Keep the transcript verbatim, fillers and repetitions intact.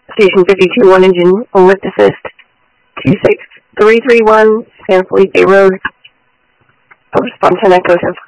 Station fifty-two, one engine with assist. two six three three one San Felipe Road. Respond ten Echo ten.